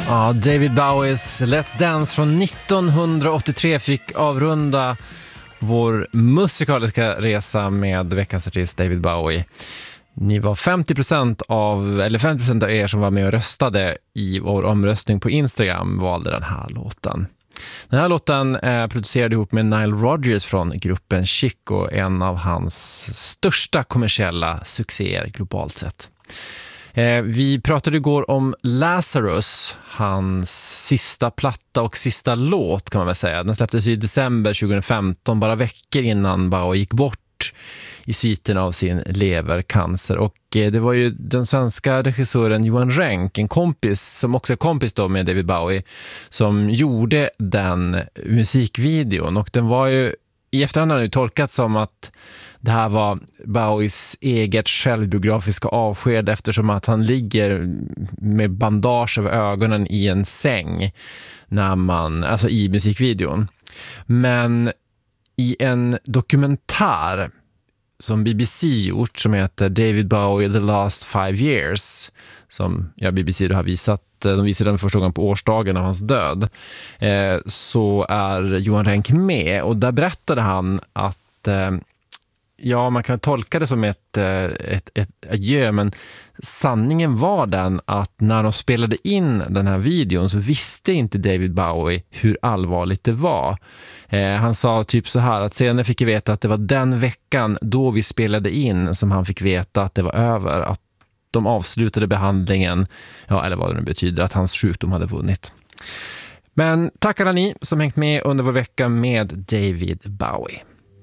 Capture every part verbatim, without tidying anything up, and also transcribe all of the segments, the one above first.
Ja, David Bowies Let's Dance från nittonhundraåttiotre fick avrunda vår musikaliska resa med veckans artist David Bowie. Ni var femtio procent av, eller femtio procent av er som var med och röstade i vår omröstning på Instagram valde den här låten. Den här låten är producerad ihop med Nile Rodgers från gruppen Chic och en av hans största kommersiella succéer globalt sett. Eh, vi pratade igår om Lazarus, hans sista platta och sista låt kan man väl säga. Den släpptes i december tjugohundrafemton, bara veckor innan Bowie gick bort i sviten av sin levercancer. Och eh, det var ju den svenska regissören Johan Renck, en kompis som också är kompis då med David Bowie, som gjorde den musikvideon. Och den var ju i efterhand har det tolkat som att det här var Bowies eget självbiografiska avsked eftersom att han ligger med bandage över ögonen i en säng när man, alltså i musikvideon. Men i en dokumentär som B B C gjort som heter David Bowie The Last Five Years, som ja, B B C då har visat, de visade den första gången på årsdagen av hans död, eh, så är Johan Renck med och där berättade han att eh, ja, man kan tolka det som ett, ett, ett adjö, men sanningen var den att när de spelade in den här videon så visste inte David Bowie hur allvarligt det var. Eh, han sa typ så här att senare fick jag veta att det var den veckan då vi spelade in som han fick veta att det var över, att de avslutade behandlingen, ja, eller vad det nu betyder, att hans sjukdom hade vunnit. Men tack alla ni som hängt med under vår vecka med David Bowie.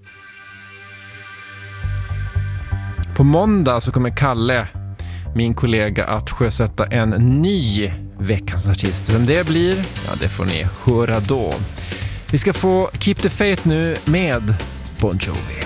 På måndag så kommer Kalle, min kollega, att sjösätta en ny veckans artist. Vem det blir, ja det får ni höra då. Vi ska få Keep the Faith nu med Bon Jovi.